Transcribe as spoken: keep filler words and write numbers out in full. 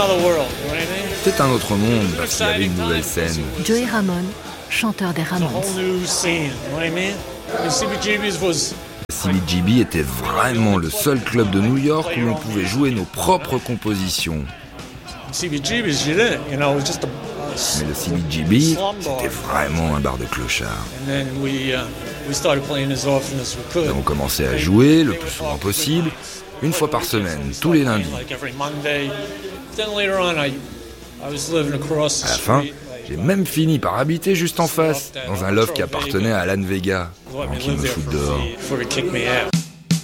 C'était un autre monde parce qu'il y avait une nouvelle scène. Joey Ramone, chanteur des Ramones. C B G B était vraiment le seul club de New York où l'on pouvait jouer nos propres compositions. Mais le C B G B, c'était vraiment un bar de clochards. Nous avons commencé à jouer le plus souvent possible, une fois par semaine, tous les lundis. À la fin, j'ai même fini par habiter juste en face, dans un loft qui appartenait à Alan Vega, avant qu'il me foute dehors.